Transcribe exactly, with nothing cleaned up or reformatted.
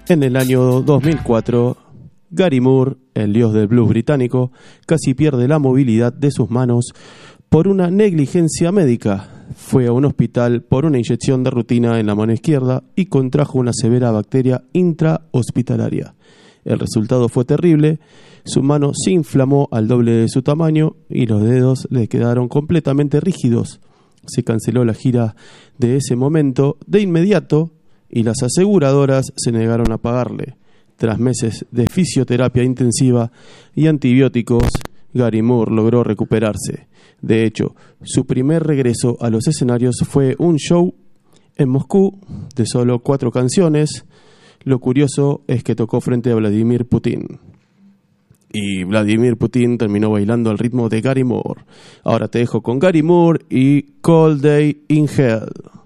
En el año dos mil cuatro, Gary Moore, el dios del blues británico, casi pierde la movilidad de sus manos por una negligencia médica. Fue a un hospital por una inyección de rutina en la mano izquierda y contrajo una severa bacteria intrahospitalaria. El resultado fue terrible, su mano se inflamó al doble de su tamaño y los dedos le quedaron completamente rígidos. Se canceló la gira de ese momento de inmediato y las aseguradoras se negaron a pagarle. Tras meses de fisioterapia intensiva y antibióticos, Gary Moore logró recuperarse. De hecho, su primer regreso a los escenarios fue un show en Moscú de solo cuatro canciones. Lo curioso es que tocó frente a Vladimir Putin. Y Vladimir Putin terminó bailando al ritmo de Gary Moore. Ahora te dejo con Gary Moore y Cold Day in Hell.